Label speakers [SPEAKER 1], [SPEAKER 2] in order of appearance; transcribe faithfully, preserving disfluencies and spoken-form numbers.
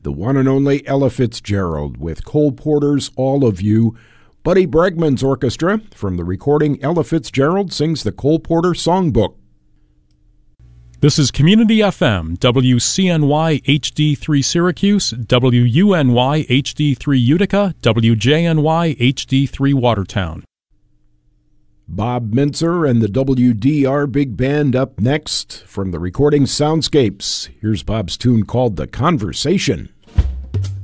[SPEAKER 1] the one and only Ella Fitzgerald with Cole Porter's All of You. Buddy Bregman's orchestra. From the recording, Ella Fitzgerald sings the Cole Porter Songbook.
[SPEAKER 2] This is Community F M, W C N Y H D three Syracuse, W U N Y H D three Utica, W J N Y H D three Watertown.
[SPEAKER 1] Bob Mintzer and the W D R Big Band up next. From the recording Soundscapes, here's Bob's tune called The Conversation.